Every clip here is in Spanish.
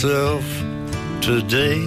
myself today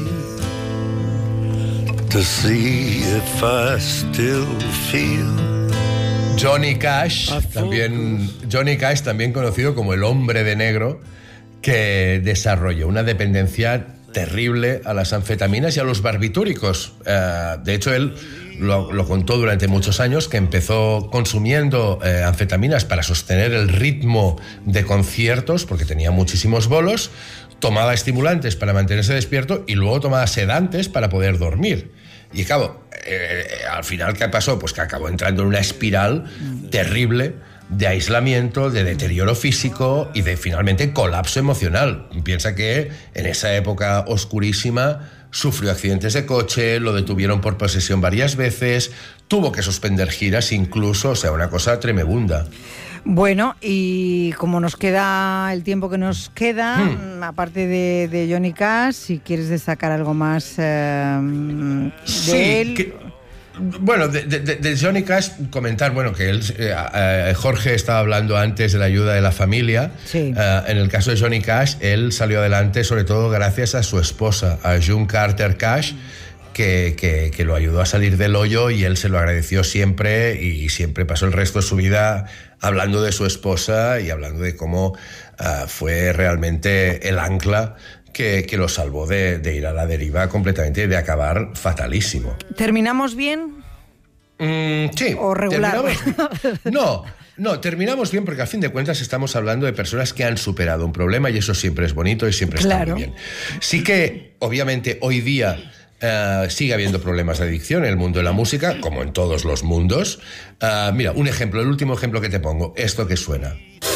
to see if I still feel. Johnny Cash, también conocido como el hombre de negro, que desarrolló una dependencia terrible a las anfetaminas y a los barbitúricos. De hecho, él lo contó durante muchos años, que empezó consumiendo anfetaminas para sostener el ritmo de conciertos, porque tenía muchísimos bolos, tomaba estimulantes para mantenerse despierto y luego tomaba sedantes para poder dormir. Y claro, al final, ¿qué pasó? Pues que acabó entrando en una espiral terrible de aislamiento, de deterioro físico y de, finalmente, colapso emocional. Piensa que en esa época oscurísima sufrió accidentes de coche, lo detuvieron por posesión varias veces, tuvo que suspender giras incluso, o sea, una cosa tremebunda. Bueno, y como nos queda el tiempo que nos queda, aparte de Johnny Cash, si quieres destacar algo más de él... Bueno, de Johnny Cash comentar, bueno, que él, Jorge estaba hablando antes de la ayuda de la familia. Sí. En el caso de Johnny Cash, él salió adelante sobre todo gracias a su esposa, a June Carter Cash, que lo ayudó a salir del hoyo, y él se lo agradeció siempre, y siempre pasó el resto de su vida hablando de su esposa y hablando de cómo fue realmente el ancla que lo salvó de ir a la deriva completamente y de acabar fatalísimo. ¿Terminamos bien? Sí. ¿O regular? Terminamos bien, porque a fin de cuentas estamos hablando de personas que han superado un problema, y eso siempre es bonito y siempre está muy bien. Sí que, obviamente, hoy día sigue habiendo problemas de adicción en el mundo de la música, como en todos los mundos. Mira, un ejemplo, el último ejemplo que te pongo, esto que suena.